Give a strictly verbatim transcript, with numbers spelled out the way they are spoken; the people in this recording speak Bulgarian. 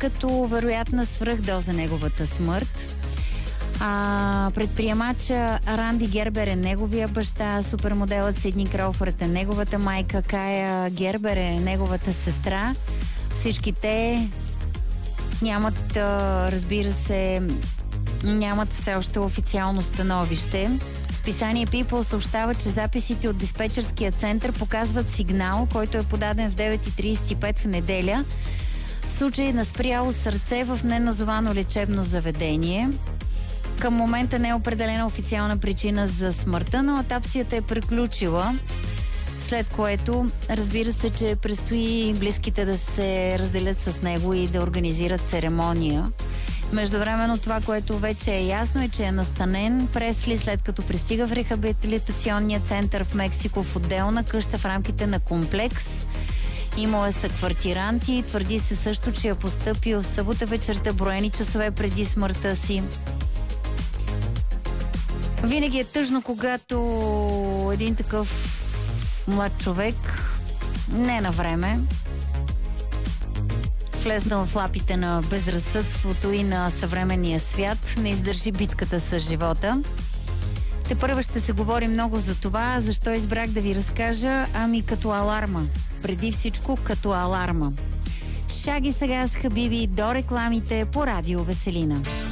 като вероятна свръхдоза неговата смърт. А, предприемача Ранди Гербер е неговия баща, супермоделът Сидни Кроуфърд е неговата майка, Кая Гербер е неговата сестра. Всички те нямат, а, разбира се, нямат все още официално становище. Списание People съобщава, че записите от диспетчерския център показват сигнал, който е подаден в девет и тридесет и пет в неделя в случай на спряло сърце в неназовано лечебно заведение. Към момента не е определена официална причина за смъртта, но аутопсията е приключила, след което разбира се, че предстои близките да се разделят с него и да организират церемония. Междувременно това, което вече е ясно, е, че е настанен Пресли, след като пристига в рехабилитационния център в Мексико в отделна къща в рамките на комплекс. Имал е съквартиранти. Твърди се също, че е постъпил в събота вечерта, броени часове преди смъртта си. Винаги е тъжно, когато един такъв млад човек не на време влезнал в лапите на безразсъдството и на съвременния свят, не издържи битката с живота. Тепърва ще се говори много за това, защо избрах да ви разкажа, ами като аларма. Преди всичко като аларма. Шаги сега с Хабиби до рекламите по Радио Веселина.